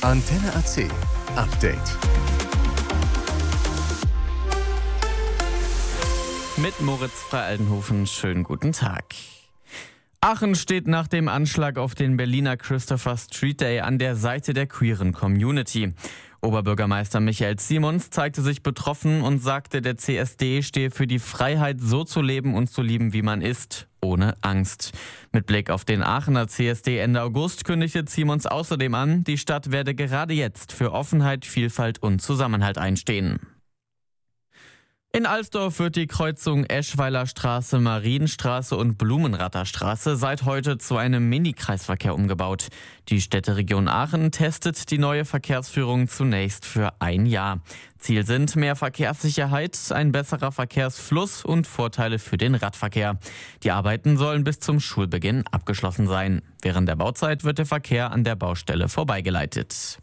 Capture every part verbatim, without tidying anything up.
Antenne A C Update. Mit Moritz Frey-Aldenhofen, schönen guten Tag. Aachen steht nach dem Anschlag auf den Berliner Christopher Street Day an der Seite der queeren Community. Oberbürgermeister Michael Simons zeigte sich betroffen und sagte, der C S D stehe für die Freiheit, so zu leben und zu lieben, wie man ist, ohne Angst. Mit Blick auf den Aachener C S D Ende August kündigte Simons außerdem an, die Stadt werde gerade jetzt für Offenheit, Vielfalt und Zusammenhalt einstehen. In Alsdorf wird die Kreuzung Eschweiler Straße, Marienstraße und Blumenratter Straße seit heute zu einem Mini-Kreisverkehr umgebaut. Die Städteregion Aachen testet die neue Verkehrsführung zunächst für ein Jahr. Ziel sind mehr Verkehrssicherheit, ein besserer Verkehrsfluss und Vorteile für den Radverkehr. Die Arbeiten sollen bis zum Schulbeginn abgeschlossen sein. Während der Bauzeit wird der Verkehr an der Baustelle vorbeigeleitet.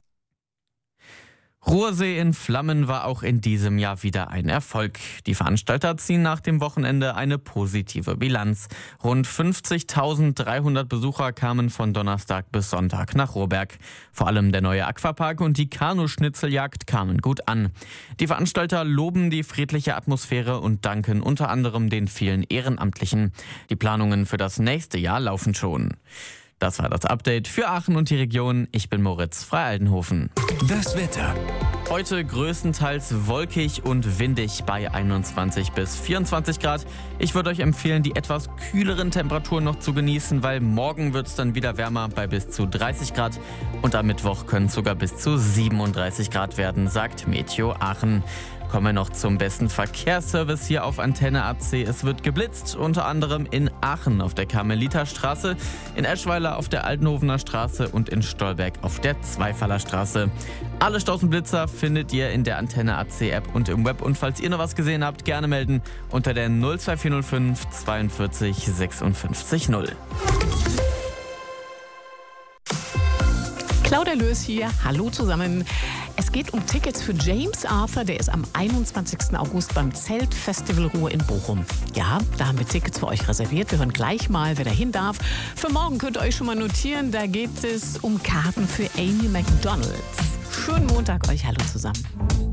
Ruhrsee in Flammen war auch in diesem Jahr wieder ein Erfolg. Die Veranstalter ziehen nach dem Wochenende eine positive Bilanz. Rund fünfzigtausenddreihundert Besucher kamen von Donnerstag bis Sonntag nach Ruhrberg. Vor allem der neue Aquapark und die Kanuschnitzeljagd kamen gut an. Die Veranstalter loben die friedliche Atmosphäre und danken unter anderem den vielen Ehrenamtlichen. Die Planungen für das nächste Jahr laufen schon. Das war das Update für Aachen und die Region. Ich bin Moritz Frey-Aldenhofen. Das Wetter. Heute größtenteils wolkig und windig bei einundzwanzig bis vierundzwanzig Grad. Ich würde euch empfehlen, die etwas kühleren Temperaturen noch zu genießen, weil morgen wird es dann wieder wärmer bei bis zu dreißig Grad. Und am Mittwoch können es sogar bis zu siebenunddreißig Grad werden, sagt Meteo Aachen. Kommen wir noch zum besten Verkehrsservice hier auf Antenne A C. Es wird geblitzt, unter anderem in Aachen auf der Karmeliterstraße, in Eschweiler auf der Altenhofener Straße und in Stolberg auf der Zweifaller Straße. Alle Staus und Blitzer findet ihr in der Antenne A C App und im Web. Und falls ihr noch was gesehen habt, gerne melden unter der null zwei vier null fünf zweiundvierzig sechsundfünfzig null. Claudia Löß hier, hallo zusammen. Es geht um Tickets für James Arthur, der ist am einundzwanzigsten August beim Zeltfestival Ruhr in Bochum. Ja, da haben wir Tickets für euch reserviert. Wir hören gleich mal, wer dahin darf. Für morgen könnt ihr euch schon mal notieren, da geht es um Karten für Amy McDonald. Schönen Montag euch, hallo zusammen.